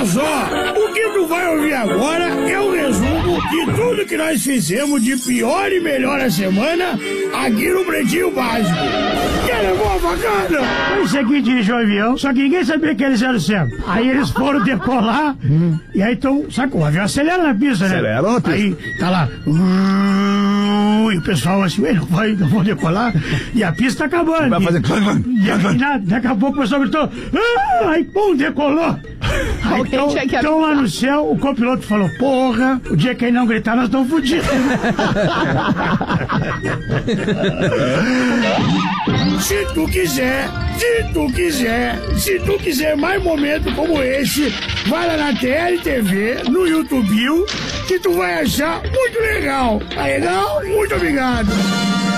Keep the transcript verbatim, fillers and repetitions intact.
Olha só, o que tu vai ouvir agora é o resumo de tudo que nós fizemos de pior e melhor a semana aqui no Pretinho Básico. Quer levar uma facada? Foi o seguinte, o avião, só que ninguém sabia que eles eram certo. Aí eles foram decolar, hum. e aí então, sabe, o avião acelera na pista, né? Acelera na pista. Aí tá lá, uh, e o pessoal assim, não vai, não vou decolar, e a pista tá acabando. Vai fazer... E, e aí, nada, daqui a pouco o pessoal gritou, ah, aí pum, decolou. Aí, então, então lá no céu, o copiloto falou, porra, o dia que ele não gritar, nós estamos fodidos. Se tu quiser, se tu quiser, se tu quiser mais momentos como esse, vai lá na T L T V, no YouTube, que tu vai achar muito legal. Tá legal? Muito obrigado.